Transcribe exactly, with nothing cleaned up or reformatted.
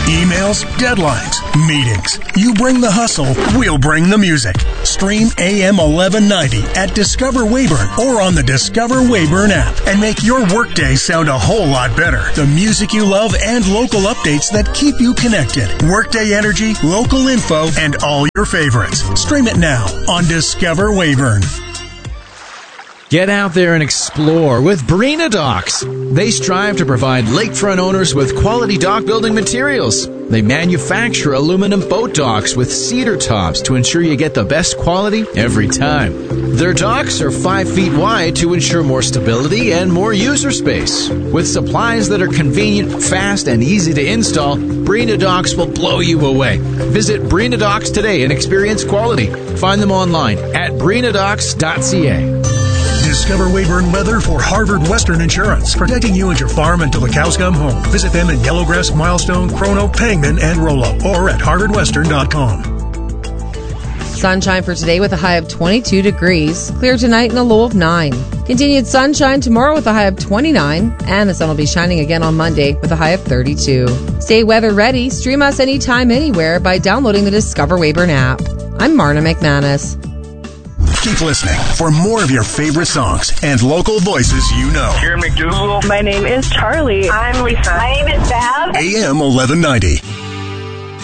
Emails, deadlines, meetings. You bring the hustle, we'll bring the music. Stream A M eleven ninety at Discover Weyburn or on the Discover Weyburn app and make your workday sound a whole lot better. The music you love and local updates that keep you connected. Workday energy, local info, and all your favorites. Stream it now on Discover Weyburn. Get out there and explore with Breena Docks. They strive to provide lakefront owners with quality dock building materials. They manufacture aluminum boat docks with cedar tops to ensure you get the best quality every time. Their docks are five feet wide to ensure more stability and more user space. With supplies that are convenient, fast, and easy to install, Breena Docks will blow you away. Visit Breena Docks today and experience quality. Find them online at breena docks dot c a. Discover Weyburn Weather for Harvard Western Insurance, protecting you and your farm until the cows come home. Visit them in Yellowgrass, Milestone, Chrono, Pangman, and Rollup, or at harvard western dot com. Sunshine for today with a high of twenty-two degrees. Clear tonight and a low of nine. Continued sunshine tomorrow with a high of twenty-nine. And the sun will be shining again on Monday with a high of thirty-two. Stay weather ready. Stream us anytime, anywhere by downloading the Discover Weyburn app. I'm Marna McManus. Keep listening for more of your favorite songs and local voices you know. Here McDougal. My name is Charlie. I'm Lisa. My name is Val. A M eleven ninety.